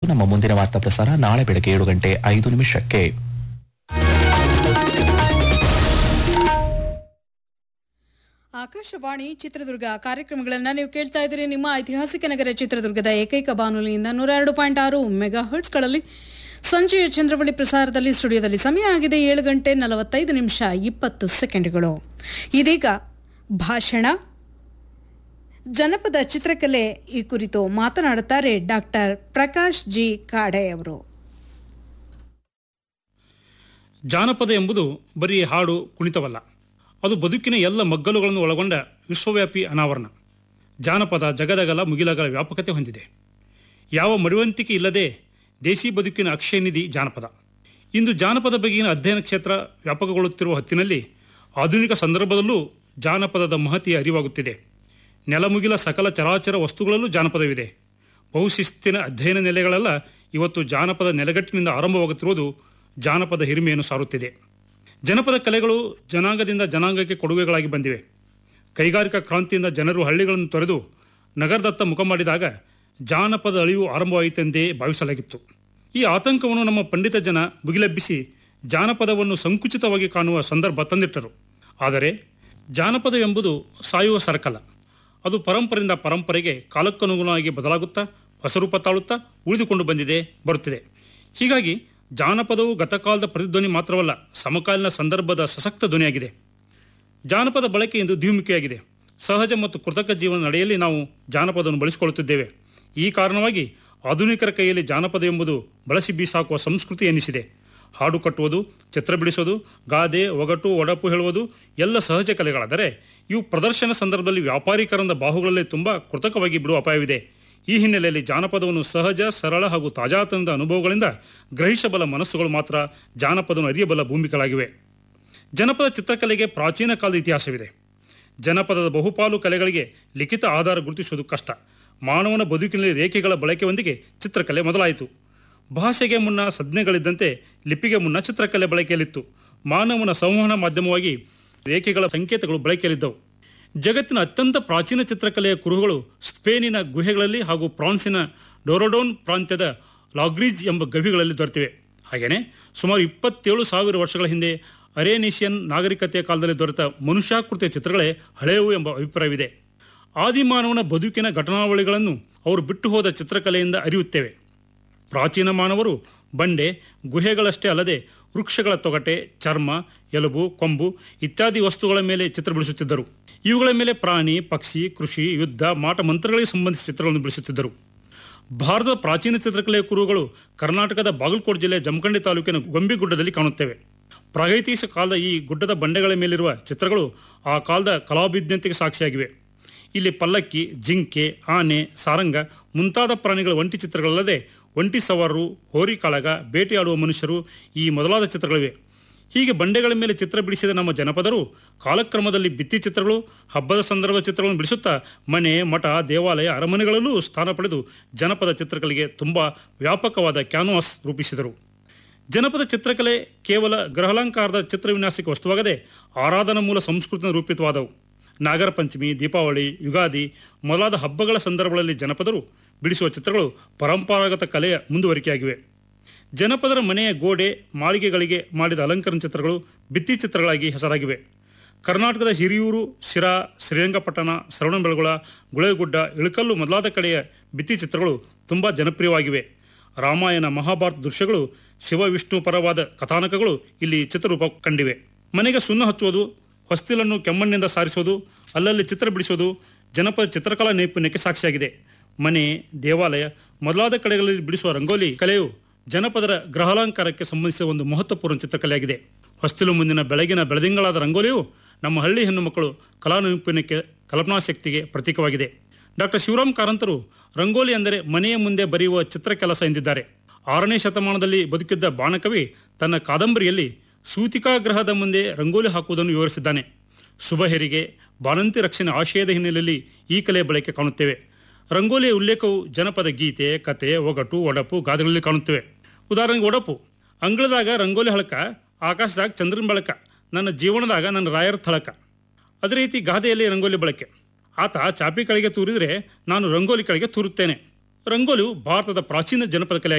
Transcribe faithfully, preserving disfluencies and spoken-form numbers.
ನಮ್ಮ ಮುಂದಿನ ವಾರ್ತಾ ಪ್ರಸಾರ ನಾಳೆ ಬೆಳಗ್ಗೆ ಏಳು ಗಂಟೆ ಐದು ನಿಮಿಷಕ್ಕೆ. ಆಕಾಶವಾಣಿ ಚಿತ್ರದುರ್ಗ ಕಾರ್ಯಕ್ರಮಗಳನ್ನು ನೀವು ಕೇಳ್ತಾ ಇದ್ದೀರಿ. ನಿಮ್ಮ ಐತಿಹಾಸಿಕ ನಗರ ಚಿತ್ರದುರ್ಗದ ಏಕೈಕ ಬಾನುಲಿಯಿಂದ ನೂರ ಎರಡು ಪಾಯಿಂಟ್ ಆರು ಮೆಗಾ ಹರ್ಟ್ಸ್ಗಳಲ್ಲಿ ಸಂಜೆಯ ಚಂದ್ರವಳ್ಳಿ ಪ್ರಸಾರದಲ್ಲಿ ಸ್ಟುಡಿಯೋದಲ್ಲಿ ಸಮಯ ಆಗಿದೆ ಏಳು ಗಂಟೆ ನಲವತ್ತೈದು ನಿಮಿಷ ಇಪ್ಪತ್ತು ಸೆಕೆಂಡ್ಗಳು. ಇದೀಗ ಭಾಷಣ ಜನಪದ ಚಿತ್ರಕಲೆ ಈ ಕುರಿತು ಮಾತನಾಡುತ್ತಾರೆ ಡಾಕ್ಟರ್ ಪ್ರಕಾಶ್ ಜಿ ಕಾಡೆ ಅವರು. ಜಾನಪದ ಎಂಬುದು ಬರೀ ಹಾಡು ಕುಣಿತವಲ್ಲ, ಅದು ಬದುಕಿನ ಎಲ್ಲ ಮಗ್ಗಲುಗಳನ್ನು ಒಳಗೊಂಡ ವಿಶ್ವವ್ಯಾಪಿ ಅನಾವರಣ. ಜಾನಪದ ಜಗದಗಲ ಮುಗಿಲಗಲ ವ್ಯಾಪಕತೆ ಹೊಂದಿದೆ. ಯಾವ ಮಡಿವಂತಿಕೆ ಇಲ್ಲದೆ ದೇಸಿ ಬದುಕಿನ ಅಕ್ಷಯ ನಿಧಿ ಜಾನಪದ. ಇಂದು ಜಾನಪದ ಬಗೆಗಿನ ಅಧ್ಯಯನ ಕ್ಷೇತ್ರ ವ್ಯಾಪಕಗೊಳ್ಳುತ್ತಿರುವ ಹೊತ್ತಿನಲ್ಲಿ ಆಧುನಿಕ ಸಂದರ್ಭದಲ್ಲೂ ಜಾನಪದದ ಮಹತಿಯ ಅರಿವಾಗುತ್ತಿದೆ. ನೆಲಮುಗಿಲ ಸಕಲ ಚರಾಚರ ವಸ್ತುಗಳಲ್ಲೂ ಜಾನಪದವಿದೆ. ಬಹುಶಿಸ್ತಿನ ಅಧ್ಯಯನ ನೆಲೆಗಳೆಲ್ಲ ಇವತ್ತು ಜಾನಪದ ನೆಲೆಗಟ್ಟಿನಿಂದ ಆರಂಭವಾಗುತ್ತಿರುವುದು ಜಾನಪದ ಹಿರಿಮೆಯನ್ನು ಸಾರುತ್ತಿದೆ. ಜನಪದ ಕಲೆಗಳು ಜನಾಂಗದಿಂದ ಜನಾಂಗಕ್ಕೆ ಕೊಡುಗೆಗಳಾಗಿ ಬಂದಿವೆ. ಕೈಗಾರಿಕಾ ಕ್ರಾಂತಿಯಿಂದ ಜನರು ಹಳ್ಳಿಗಳನ್ನು ತೊರೆದು ನಗರದತ್ತ ಮುಖ ಮಾಡಿದಾಗ ಜಾನಪದ ಅಳಿವು ಆರಂಭವಾಯಿತೆಂದೇ ಭಾವಿಸಲಾಗಿತ್ತು. ಈ ಆತಂಕವನ್ನು ನಮ್ಮ ಪಂಡಿತ ಜನ ಮುಗಿಲೆಬ್ಬಿಸಿ ಜಾನಪದವನ್ನು ಸಂಕುಚಿತವಾಗಿ ಕಾಣುವ ಸಂದರ್ಭ ತಂದಿಟ್ಟರು. ಆದರೆ ಜಾನಪದವೆಂಬುದು ಸಾಯುವ ಸರಕಲ್ಲ. ಅದು ಪರಂಪರೆಯಿಂದ ಪರಂಪರೆಗೆ ಕಾಲಕ್ಕನುಗುಣವಾಗಿ ಬದಲಾಗುತ್ತಾ ಹೊಸರೂಪ ತಾಳುತ್ತಾ ಉಳಿದುಕೊಂಡು ಬಂದಿದೆ, ಬರುತ್ತಿದೆ. ಹೀಗಾಗಿ ಜಾನಪದವು ಗತಕಾಲದ ಪ್ರತಿಧ್ವನಿ ಮಾತ್ರವಲ್ಲ, ಸಮಕಾಲೀನ ಸಂದರ್ಭದ ಸಶಕ್ತ ಧ್ವನಿಯಾಗಿದೆ. ಜಾನಪದ ಬಳಕೆ ಇಂದು ದ್ವಿಮುಖಿಯಾಗಿದೆ. ಸಹಜ ಮತ್ತು ಕೃತಕ ಜೀವನ ನಡೆಯಲ್ಲಿ ನಾವು ಜಾನಪದವನ್ನು ಬಳಸಿಕೊಳ್ಳುತ್ತಿದ್ದೇವೆ. ಈ ಕಾರಣವಾಗಿ ಆಧುನಿಕರ ಕೈಯಲ್ಲಿ ಜಾನಪದ ಎಂಬುದು ಬಳಸಿ ಬೀಸಾಕುವ ಸಂಸ್ಕೃತಿ ಎನ್ನಿಸಿದೆ. ಹಾಡು ಕಟ್ಟುವುದು, ಚಿತ್ರ ಬಿಡಿಸೋದು, ಗಾದೆ, ಒಗಟು, ಒಡಪು ಹೇಳುವುದು ಎಲ್ಲ ಸಹಜ ಕಲೆಗಳಾದರೆ ಇವು ಪ್ರದರ್ಶನ ಸಂದರ್ಭದಲ್ಲಿ ವ್ಯಾಪಾರೀಕರಣದ ಬಾಹುಗಳಲ್ಲಿ ತುಂಬ ಕೃತಕವಾಗಿ ಬಿಡುವ ಅಪಾಯವಿದೆ. ಈ ಹಿನ್ನೆಲೆಯಲ್ಲಿ ಜಾನಪದವನ್ನು ಸಹಜ, ಸರಳ ಹಾಗೂ ತಾಜಾತನದ ಅನುಭವಗಳಿಂದ ಗ್ರಹಿಸಬಲ್ಲ ಮನಸ್ಸುಗಳು ಮಾತ್ರ ಜಾನಪದವನ್ನು ಅರಿಯಬಲ್ಲ ಭೂಮಿಗಳಾಗಿವೆ. ಜನಪದ ಚಿತ್ರಕಲೆಗೆ ಪ್ರಾಚೀನ ಕಾಲದ ಇತಿಹಾಸವಿದೆ. ಜನಪದದ ಬಹುಪಾಲು ಕಲೆಗಳಿಗೆ ಲಿಖಿತ ಆಧಾರ ಗುರುತಿಸುವುದು ಕಷ್ಟ. ಮಾನವನ ಬದುಕಿನಲ್ಲಿ ರೇಖೆಗಳ ಬಳಕೆಯೊಂದಿಗೆ ಚಿತ್ರಕಲೆ ಮೊದಲಾಯಿತು. ಭಾಷೆಗೆ ಮುನ್ನ ಸಂಜ್ಞೆಗಳಿದ್ದಂತೆ ಲಿಪಿಗೆ ಮುನ್ನ ಚಿತ್ರಕಲೆ ಬಳಕೆಯಲ್ಲಿತ್ತು. ಮಾನವನ ಸಂವಹನ ಮಾಧ್ಯಮವಾಗಿ ರೇಖೆಗಳ ಸಂಕೇತಗಳು ಬಳಕೆಯಲ್ಲಿದ್ದವು. ಜಗತ್ತಿನ ಅತ್ಯಂತ ಪ್ರಾಚೀನ ಚಿತ್ರಕಲೆಯ ಕುರುಹುಗಳು ಸ್ಪೇನಿನ ಗುಹೆಗಳಲ್ಲಿ ಹಾಗೂ ಫ್ರಾನ್ಸಿನ ಡೊರೊಡೋನ್ ಪ್ರಾಂತ್ಯದ ಲಾಗ್ರೀಜ್ ಎಂಬ ಗವಿಗಳಲ್ಲಿ ದೊರೆತಿವೆ. ಹಾಗೆಯೇ ಸುಮಾರು ಇಪ್ಪತ್ತೇಳು ಸಾವಿರ ವರ್ಷಗಳ ಹಿಂದೆ ಅರೇನೇಷಿಯನ್ ನಾಗರಿಕತೆಯ ಕಾಲದಲ್ಲಿ ದೊರೆತ ಮನುಷ್ಯಾಕೃತಿಯ ಚಿತ್ರಗಳೇ ಹಳೆಯವು ಎಂಬ ಅಭಿಪ್ರಾಯವಿದೆ. ಆದಿಮಾನವನ ಬದುಕಿನ ಘಟನಾವಳಿಗಳನ್ನು ಅವರು ಬಿಟ್ಟು ಹೋದ ಚಿತ್ರಕಲೆಯಿಂದ ಅರಿಯುತ್ತೇವೆ. ಪ್ರಾಚೀನ ಮಾನವರು ಬಂಡೆ, ಗುಹೆಗಳಷ್ಟೇ ಅಲ್ಲದೆ ವೃಕ್ಷಗಳ ತೊಗಟೆ, ಚರ್ಮ, ಎಲುಬು, ಕೊಂಬು ಇತ್ಯಾದಿ ವಸ್ತುಗಳ ಮೇಲೆ ಚಿತ್ರ ಬಿಡಿಸುತ್ತಿದ್ದರು. ಇವುಗಳ ಮೇಲೆ ಪ್ರಾಣಿ, ಪಕ್ಷಿ, ಕೃಷಿ, ಯುದ್ಧ, ಮಾಟ ಮಂತ್ರಗಳಿಗೆ ಸಂಬಂಧಿಸಿದ ಚಿತ್ರಗಳನ್ನು ಬಿಡಿಸುತ್ತಿದ್ದರು. ಭಾರತದ ಪ್ರಾಚೀನ ಚಿತ್ರಕಲೆಯ ಕುರುಹುಗಳು ಕರ್ನಾಟಕದ ಬಾಗಲಕೋಟೆ ಜಿಲ್ಲೆಯ ಜಮಖಂಡಿ ತಾಲೂಕಿನ ಗೊಂಬಿಗುಡ್ಡದಲ್ಲಿ ಕಾಣುತ್ತೇವೆ. ಪ್ರಾಗೈತಿಹಾಸ ಕಾಲದ ಈ ಗುಡ್ಡದ ಬಂಡೆಗಳ ಮೇಲಿರುವ ಚಿತ್ರಗಳು ಆ ಕಾಲದ ಕಲಾಭಿಜ್ಞತೆಗೆ ಸಾಕ್ಷಿಯಾಗಿವೆ. ಇಲ್ಲಿ ಪಲ್ಲಕ್ಕಿ, ಜಿಂಕೆ, ಆನೆ, ಸಾರಂಗ ಮುಂತಾದ ಪ್ರಾಣಿಗಳ ಒಂಟಿ ಚಿತ್ರಗಳಲ್ಲದೆ ಒಂಟಿ ಸವಾರರು, ಹೋರಿ ಕಾಳಗ, ಬೇಟೆಯಾಡುವ ಮನುಷ್ಯರು ಈ ಮೊದಲಾದ ಚಿತ್ರಗಳಿವೆ. ಹೀಗೆ ಬಂಡೆಗಳ ಮೇಲೆ ಚಿತ್ರ ಬಿಡಿಸಿದ ನಮ್ಮ ಜನಪದರು ಕಾಲಕ್ರಮದಲ್ಲಿ ಭಿತ್ತಿ ಚಿತ್ರಗಳು, ಹಬ್ಬದ ಸಂದರ್ಭದ ಚಿತ್ರಗಳನ್ನು ಬಿಡಿಸುತ್ತಾ ಮನೆ, ಮಠ, ದೇವಾಲಯ, ಅರಮನೆಗಳಲ್ಲೂ ಸ್ಥಾನ ಪಡೆದು ಜನಪದ ಚಿತ್ರಕಲೆಗೆ ತುಂಬ ವ್ಯಾಪಕವಾದ ಕ್ಯಾನ್ವಾಸ್ ರೂಪಿಸಿದರು. ಜನಪದ ಚಿತ್ರಕಲೆ ಕೇವಲ ಗೃಹಾಲಂಕಾರದ ಚಿತ್ರವಿನ್ಯಾಸಕ್ಕೆ ವಸ್ತುವಾಗದೆ ಆರಾಧನಾ ಮೂಲ ಸಂಸ್ಕೃತಿಯ ರೂಪಿತವಾದವು. ನಾಗರ ಪಂಚಮಿ, ದೀಪಾವಳಿ, ಯುಗಾದಿ ಮೊದಲಾದ ಹಬ್ಬಗಳ ಸಂದರ್ಭಗಳಲ್ಲಿ ಜನಪದರು ಬಿಡಿಸುವ ಚಿತ್ರಗಳು ಪರಂಪರಾಗತ ಕಲೆಯ ಮುಂದುವರಿಕೆಯಾಗಿವೆ. ಜನಪದರ ಮನೆಯ ಗೋಡೆ, ಮಾಳಿಗೆಗಳಿಗೆ ಮಾಡಿದ ಅಲಂಕರಣ ಚಿತ್ರಗಳು ಭಿತ್ತಿ ಚಿತ್ರಗಳಾಗಿ ಹೆಸರಾಗಿವೆ. ಕರ್ನಾಟಕದ ಹಿರಿಯೂರು, ಶಿರಾ, ಶ್ರೀರಂಗಪಟ್ಟಣ, ಶ್ರವಣಬೆಳಗೊಳ, ಗುಳೇಗುಡ್ಡ, ಇಳಕಲ್ಲು ಮೊದಲಾದ ಕಡೆಯ ಭಿತ್ತಿ ಚಿತ್ರಗಳು ತುಂಬ ಜನಪ್ರಿಯವಾಗಿವೆ. ರಾಮಾಯಣ, ಮಹಾಭಾರತ ದೃಶ್ಯಗಳು, ಶಿವ ವಿಷ್ಣು ಪರವಾದ ಕಥಾನಕಗಳು ಇಲ್ಲಿ ಚಿತ್ರರೂಪ ಕಂಡಿವೆ. ಮನೆಗೆ ಸುಣ್ಣ ಹಚ್ಚುವುದು, ಹೊಸ್ತಿಲನ್ನು ಕೆಮ್ಮಣ್ಣಿಂದ ಸಾರಿಸೋದು, ಅಲ್ಲಲ್ಲಿ ಚಿತ್ರ ಬಿಡಿಸೋದು ಜನಪದ ಚಿತ್ರಕಲಾ ನೈಪುಣ್ಯಕ್ಕೆ ಸಾಕ್ಷಿಯಾಗಿದೆ. ಮನೆ, ದೇವಾಲಯ ಮೊದಲಾದ ಕಡೆಗಳಲ್ಲಿ ಬಿಡಿಸುವ ರಂಗೋಲಿ ಕಲೆಯು ಜನಪದರ ಗೃಹಾಲಂಕಾರಕ್ಕೆ ಸಂಬಂಧಿಸಿದ ಒಂದು ಮಹತ್ವಪೂರ್ಣ ಚಿತ್ರಕಲೆಯಾಗಿದೆ. ಹೊಸ್ತಿಲು ಮುಂದಿನ ಬೆಳಗಿನ ಬೆಳದಿಂಗಳಾದ ರಂಗೋಲಿಯು ನಮ್ಮ ಹಳ್ಳಿ ಹೆಣ್ಣು ಮಕ್ಕಳು ಕಲಾ ನೈಪುಣ್ಯಕ್ಕೆ, ಕಲ್ಪನಾಶಕ್ತಿಗೆ ಪ್ರತೀಕವಾಗಿದೆ. ಡಾಕ್ಟರ್ ಶಿವರಾಮ್ ಕಾರಂತರು ರಂಗೋಲಿ ಅಂದರೆ ಮನೆಯ ಮುಂದೆ ಬರೆಯುವ ಚಿತ್ರ ಕೆಲಸ ಎಂದಿದ್ದಾರೆ. ಆರನೇ ಶತಮಾನದಲ್ಲಿ ಬದುಕಿದ್ದ ಬಾಣಕವಿ ತನ್ನ ಕಾದಂಬರಿಯಲ್ಲಿ ಸೂತಿಕಾಗ್ರಹದ ಮುಂದೆ ರಂಗೋಲಿ ಹಾಕುವುದನ್ನು ವಿವರಿಸಿದ್ದಾನೆ. ಶುಭ ಹೆರಿಗೆ, ಬಾಣಂತಿ ರಕ್ಷಣೆ ಆಶಯದ ಹಿನ್ನೆಲೆಯಲ್ಲಿ ಈ ಕಲೆಯ ಬಳಕೆ ಕಾಣುತ್ತೇವೆ. ರಂಗೋಲಿಯ ಉಲ್ಲೇಖವು ಜನಪದ ಗೀತೆ, ಕತೆ, ಒಗಟು, ಒಡಪು, ಗಾದೆಗಳಲ್ಲಿ ಕಾಣುತ್ತೇವೆ. ಉದಾಹರಣೆಗೆ ಒಡಪು: ಅಂಗಳದಾಗ ರಂಗೋಲಿ ಹಳಕ, ಆಕಾಶದಾಗ ಚಂದ್ರನ ಬಳಕ, ನನ್ನ ಜೀವನದಾಗ ನನ್ನ ರಾಯರ ಥಳಕ. ಅದೇ ರೀತಿ ಗಾದೆಯಲ್ಲಿ ರಂಗೋಲಿ ಬಳಕೆ: ಆತ ಚಾಪಿ ಕೆಳಗೆ ತೂರಿದರೆ ನಾನು ರಂಗೋಲಿ ಕೆಳಗೆ ತೂರುತ್ತೇನೆ. ರಂಗೋಲಿಯು ಭಾರತದ ಪ್ರಾಚೀನ ಜನಪದ ಕಲೆ